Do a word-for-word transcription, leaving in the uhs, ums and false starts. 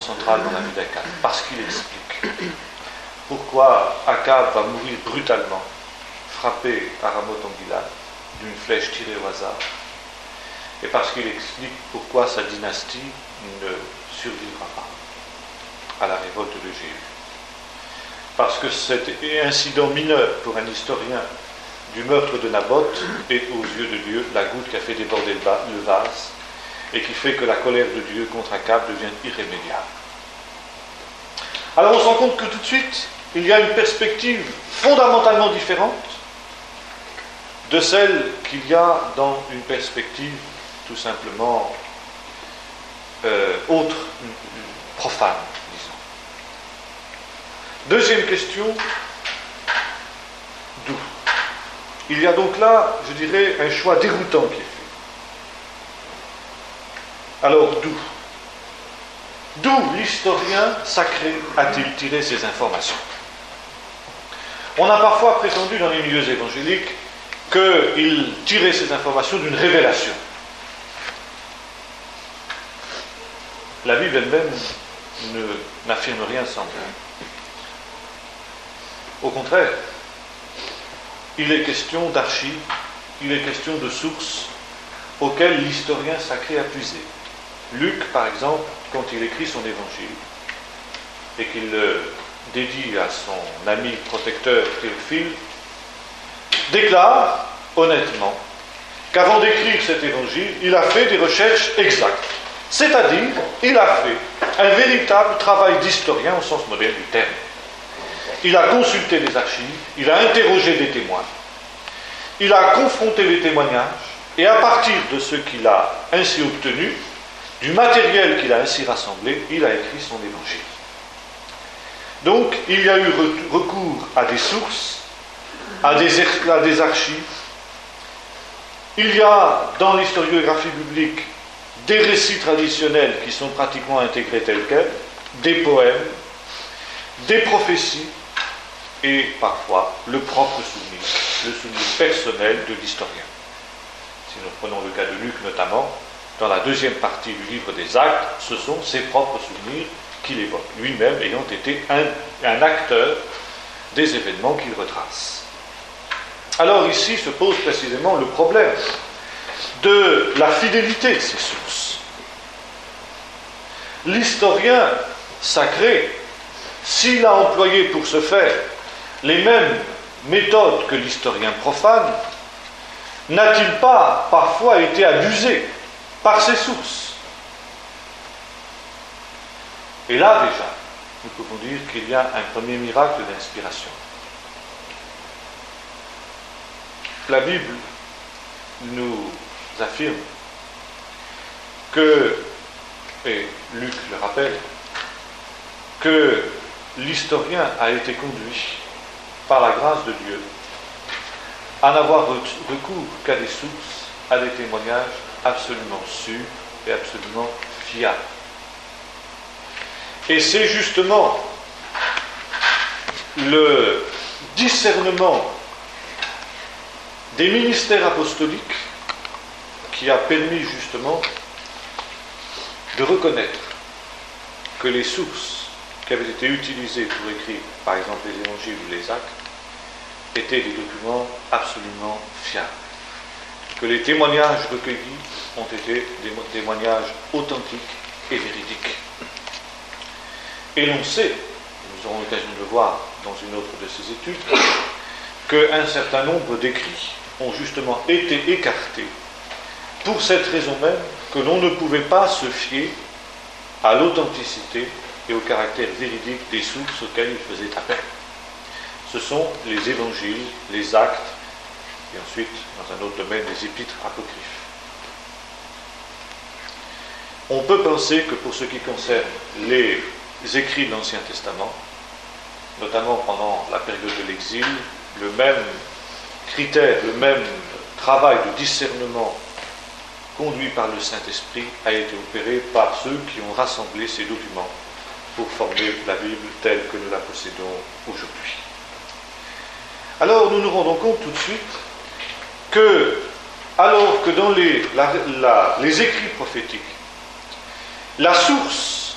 central dans la vie d'Akab, parce qu'il explique pourquoi Akab va mourir brutalement, frappé à Ramoth en Gilad, d'une flèche tirée au hasard, et parce qu'il explique pourquoi sa dynastie ne survivra pas à la révolte de Jéhu. Parce que cet incident mineur pour un historien du meurtre de Naboth est aux yeux de Dieu la goutte qui a fait déborder le vase et qui fait que la colère de Dieu contre Akab devient irrémédiable. Alors on se rend compte que tout de suite, il y a une perspective fondamentalement différente de celle qu'il y a dans une perspective tout simplement euh, autre, profane, disons. Deuxième question, d'où ? Il y a donc là, je dirais, un choix déroutant qui est fait. Alors d'où ? D'où l'historien sacré a-t-il tiré ces informations ? On a parfois prétendu dans les milieux évangéliques qu'il tirait ces informations d'une révélation. La Bible elle-même ne, n'affirme rien semblable. Au contraire, il est question d'archives, il est question de sources auxquelles l'historien sacré a puisé. Luc, par exemple, quand il écrit son évangile et qu'il le dédie à son ami protecteur Théophile, déclare honnêtement qu'avant d'écrire cet évangile, il a fait des recherches exactes. C'est-à-dire, il a fait un véritable travail d'historien au sens moderne du terme. Il a consulté les archives, il a interrogé des témoins, il a confronté les témoignages, et à partir de ce qu'il a ainsi obtenu, du matériel qu'il a ainsi rassemblé, il a écrit son évangile. Donc, il y a eu recours à des sources, à des, à des archives. Il y a dans l'historiographie biblique des récits traditionnels qui sont pratiquement intégrés tels quels, des poèmes, des prophéties, et parfois le propre souvenir, le souvenir personnel de l'historien. Si nous prenons le cas de Luc notamment, dans la deuxième partie du livre des Actes, ce sont ses propres souvenirs qu'il évoque, lui-même ayant été un, un acteur des événements qu'il retrace. Alors ici se pose précisément le problème de la fidélité de ces sources. L'historien sacré, s'il a employé pour ce faire les mêmes méthodes que l'historien profane, n'a-t-il pas parfois été abusé par ces sources ? Et là déjà, nous pouvons dire qu'il y a un premier miracle d'inspiration. La Bible nous affirme que, et Luc le rappelle, que l'historien a été conduit par la grâce de Dieu à n'avoir recours qu'à des sources, à des témoignages absolument sûrs et absolument fiables. Et c'est justement le discernement des ministères apostoliques qui a permis justement de reconnaître que les sources qui avaient été utilisées pour écrire, par exemple, les évangiles ou les actes, étaient des documents absolument fiables. Que les témoignages recueillis ont été des témoignages authentiques et véridiques. Et l'on sait, nous aurons l'occasion de le voir dans une autre de ces études, qu'un certain nombre d'écrits ont justement été écartés pour cette raison même que l'on ne pouvait pas se fier à l'authenticité et au caractère véridique des sources auxquelles il faisait appel. Ce sont les évangiles, les actes, et ensuite, dans un autre domaine, les épîtres apocryphes. On peut penser que pour ce qui concerne les écrits de l'Ancien Testament, notamment pendant la période de l'exil, le même critère, le même travail de discernement conduit par le Saint-Esprit a été opéré par ceux qui ont rassemblé ces documents pour former la Bible telle que nous la possédons aujourd'hui. Alors nous nous rendons compte tout de suite que, alors que dans les, la, la, les écrits prophétiques, la source